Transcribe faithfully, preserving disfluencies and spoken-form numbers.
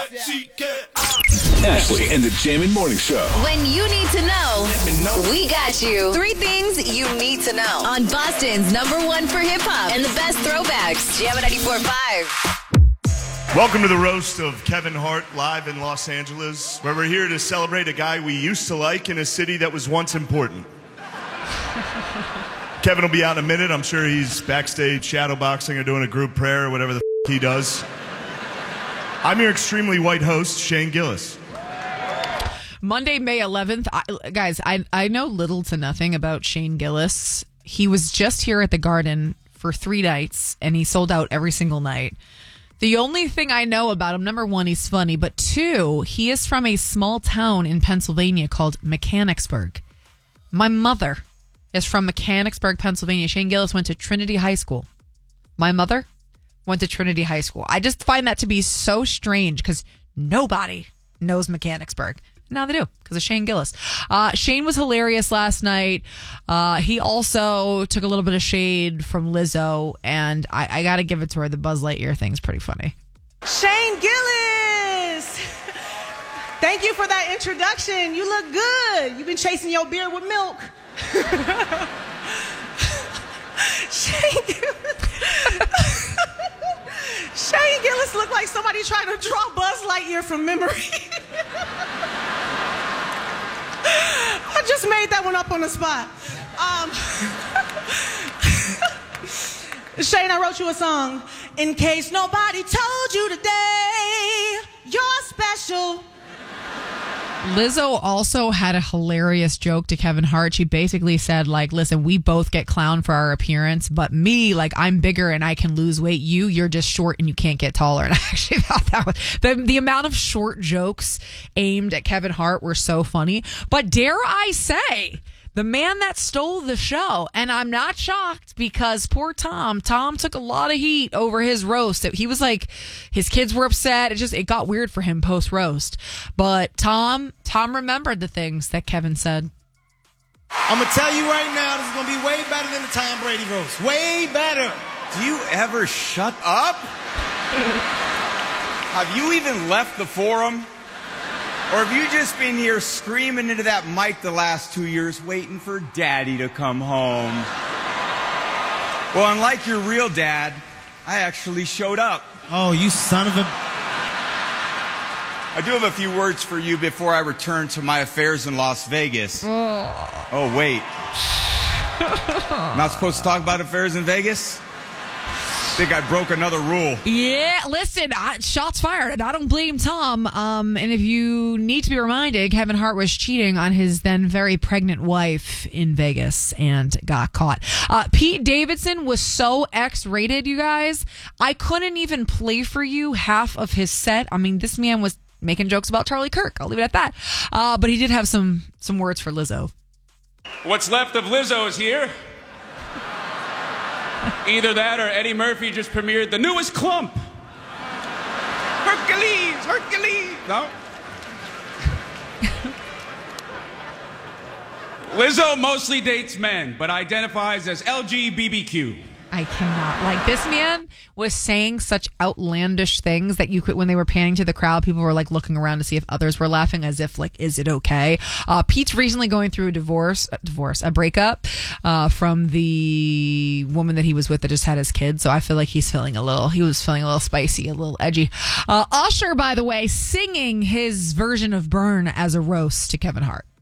Ashley and the Jammin' Morning Show. When you need to know, we got you. Three things you need to know on Boston's number one for hip hop and the best throwbacks. Jammin' ninety-four point five. Welcome to the roast of Kevin Hart live in Los Angeles, where we're here to celebrate a guy we used to like in a city that was once important. Kevin will be out in a minute. I'm sure he's backstage shadowboxing or doing a group prayer or whatever the f- he does. I'm your extremely white host, Shane Gillis. Monday, May eleventh. I, guys, I, I know little to nothing about Shane Gillis. He was just here at the Garden for three nights, and he sold out every single night. The only thing I know about him, number one, he's funny, but two, he is from a small town in Pennsylvania called Mechanicsburg. My mother is from Mechanicsburg, Pennsylvania. Shane Gillis went to Trinity High School. My mother went to Trinity High School. I just find that to be so strange because nobody knows Mechanicsburg. Now they do because of Shane Gillis. Uh, Shane was hilarious last night. Uh, he also took a little bit of shade from Lizzo, and I, I got to give it to her. The Buzz Lightyear thing's pretty funny. Shane Gillis! Thank you for that introduction. You look good. You've been chasing your beard with milk. Shane Gillis. Shane Gillis looked like somebody trying to draw Buzz Lightyear from memory. I just made that one up on the spot. Um, Shane, I wrote you a song. In case nobody told you today, you're special. Lizzo also had a hilarious joke to Kevin Hart. She basically said, like, listen, we both get clowned for our appearance, but me, like, I'm bigger and I can lose weight. You, you're just short and you can't get taller. And I actually thought that was, the, the amount of short jokes aimed at Kevin Hart were so funny. But dare I say, the man that stole the show, and I'm not shocked because poor Tom, Tom took a lot of heat over his roast. He was like, his kids were upset. It just, it got weird for him post roast. But Tom, Tom remembered the things that Kevin said. I'm going to tell you right now, this is going to be way better than the Tom Brady roast. Way better. Do you ever shut up? Have you even left the forum? Or have you just been here screaming into that mic the last two years waiting for daddy to come home? Well, unlike your real dad, I actually showed up. Oh, you son of a... I do have a few words for you before I return to my affairs in Las Vegas. Oh, oh wait. I'm not supposed to talk about affairs in Vegas? I think I broke another rule. Yeah, listen, I, shots fired, and I don't blame Tom. Um, and if you need to be reminded, Kevin Hart was cheating on his then very pregnant wife in Vegas and got caught. Uh, Pete Davidson was so X-rated, you guys. I couldn't even play for you half of his set. I mean, this man was making jokes about Charlie Kirk. I'll leave it at that. Uh, but he did have some some words for Lizzo. What's left of Lizzo is here. Either that or Eddie Murphy just premiered the newest Clump. Hercules, Hercules. No? Lizzo mostly dates men, but identifies as L G B T Q. I cannot. Like, this man was saying such outlandish things that you could, when they were panning to the crowd, people were like looking around to see if others were laughing, as if like, is it okay? Uh, Pete's recently going through a divorce, a divorce, a breakup uh, from the woman that he was with that just had his kid. So I feel like he's feeling a little, he was feeling a little spicy, a little edgy. Uh, Usher, by the way, singing his version of Burn as a roast to Kevin Hart.